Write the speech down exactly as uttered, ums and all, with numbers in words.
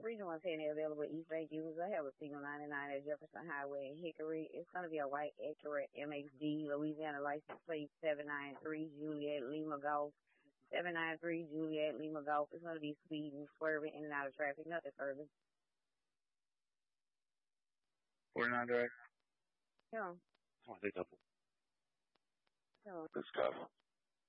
Region one ten available East Lake users. I have a signal ninety-nine at Jefferson Highway in Hickory. It's going to be a white Acura M X D, Louisiana license plate seven nine three Juliet Lima Golf. seven nine three Juliet Lima Golf. It's going to be speeding, swerving in and out of traffic. Nothing further. forty-nine direct. Yeah. I want to take a couple. Yeah. Good stuff.